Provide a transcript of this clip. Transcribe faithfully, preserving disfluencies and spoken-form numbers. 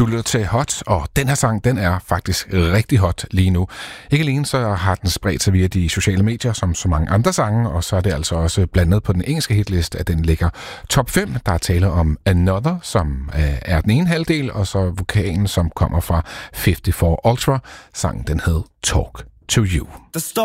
Du lytter til Hot, og den her sang, den er faktisk rigtig hot lige nu. Ikke alene så har den spredt sig via de sociale medier, som så mange andre sange, og så er det altså også blandet på den engelske hitliste, at den ligger top fem. Der er tale om Another, som er den ene halvdel, og så vokalen, som kommer fra femoghalvfjerds Ultra. Sangen, den hed Talk to You.